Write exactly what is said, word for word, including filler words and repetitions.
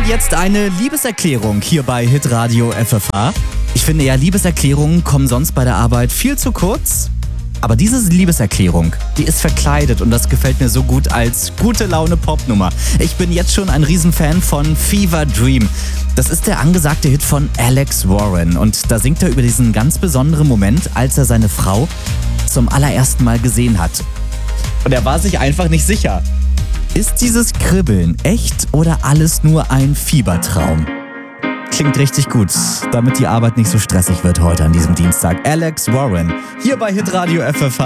Und jetzt eine Liebeserklärung hier bei Hitradio F F H. Ich finde ja, Liebeserklärungen kommen sonst bei der Arbeit viel zu kurz. Aber diese Liebeserklärung, die ist verkleidet und das gefällt mir so gut als gute Laune Popnummer. Ich bin jetzt schon ein Riesenfan von Fever Dream. Das ist der angesagte Hit von Alex Warren und da singt er über diesen ganz besonderen Moment, als er seine Frau zum allerersten Mal gesehen hat. Und er war sich einfach nicht sicher. Ist dieses Kribbeln echt oder alles nur ein Fiebertraum? Klingt richtig gut, damit die Arbeit nicht so stressig wird heute an diesem Dienstag. Alex Warren, hier bei Hitradio F F H.